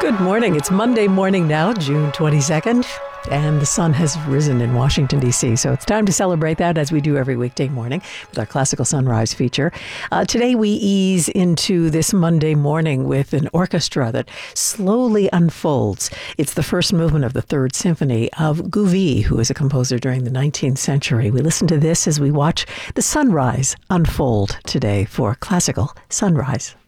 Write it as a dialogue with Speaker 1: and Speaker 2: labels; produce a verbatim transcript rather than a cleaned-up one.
Speaker 1: Good morning. It's Monday morning now, June twenty-second, and the sun has risen in Washington, D C, so it's time to celebrate that as we do every weekday morning with our Classical Sunrise feature. Uh, today we ease into this Monday morning with an orchestra that slowly unfolds. It's the first movement of the Third Symphony of Gouvy, who is a composer during the nineteenth century. We listen to this as we watch the sunrise unfold today for Classical Sunrise.